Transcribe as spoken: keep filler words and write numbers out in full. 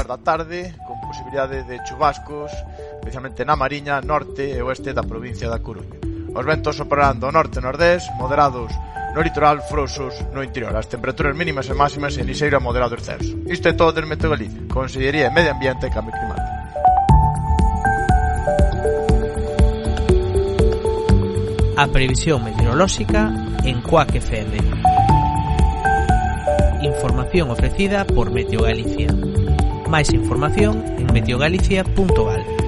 da tarde, con posibilidade de chubascos, especialmente na Mariña, norte e oeste da provincia da Coruña. Os ventos soprarán do norte e nordés, moderados no litoral, frouxos no interior. As temperaturas mínimas e máximas en lixeiro a moderado descenso. Isto é todo desde Meteo Galicia, Consellería de Medio Ambiente e Cambio Climático. A previsión meteorolóxica en Cuac F M. Información ofrecida por Meteo Galicia. Máis información en meteogalicia punto gal.